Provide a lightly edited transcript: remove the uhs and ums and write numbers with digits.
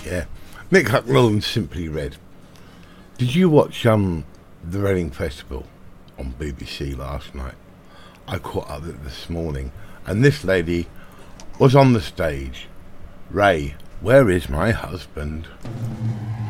Yeah. Nick Hucknall and Simply Red. Did you watch the Reading Festival on BBC last night? I caught up with it this morning, and this lady was on the stage. Ray, where is my husband?